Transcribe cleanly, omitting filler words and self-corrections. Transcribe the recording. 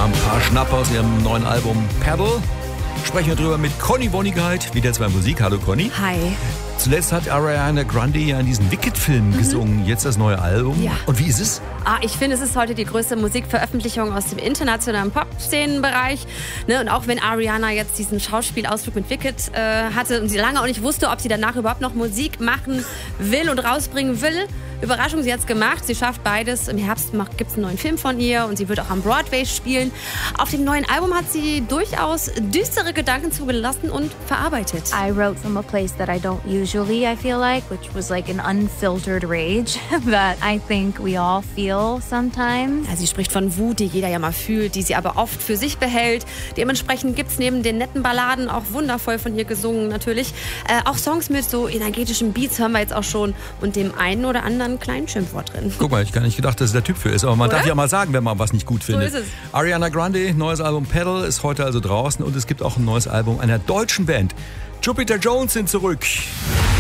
Ein paar Schnapper aus ihrem neuen Album Paddle. Sprechen wir drüber mit Conny Wonigkeit, wieder zwei Musik. Hallo Conny. Hi. Zuletzt hat Ariana Grande ja in diesen Wicked-Film gesungen, jetzt das neue Album. Ja. Und wie ist es? Ich finde, es ist heute die größte Musikveröffentlichung aus dem internationalen Pop-Szenenbereich. Ne? Und auch wenn Ariana jetzt diesen Schauspielausflug mit Wicked hatte und sie lange auch nicht wusste, ob sie danach überhaupt noch Musik machen will und rausbringen will. Überraschung, sie hat es gemacht. Sie schafft beides. Im Herbst gibt es einen neuen Film von ihr und sie wird auch am Broadway spielen. Auf dem neuen Album hat sie durchaus düstere Gedanken zugelassen und verarbeitet. I wrote from a place that I don't usually, I feel like, which was like an unfiltered rage that I think we all feel sometimes. Ja, sie spricht von Wut, die jeder ja mal fühlt, die sie aber oft für sich behält. Dementsprechend gibt es neben den netten Balladen auch wundervoll von ihr gesungen natürlich. Auch Songs mit so energetischen Beats hören wir jetzt auch schon und dem einen oder anderen kleinen Schimpfwort drin. Guck mal, ich gar nicht gedacht, dass es der Typ für ist. Aber man Oder? darf ja mal sagen, wenn man was nicht gut findet. So ist es. Ariana Grande, neues Album Paddle, ist heute also draußen. Und es gibt auch ein neues Album einer deutschen Band. Jupiter Jones sind zurück.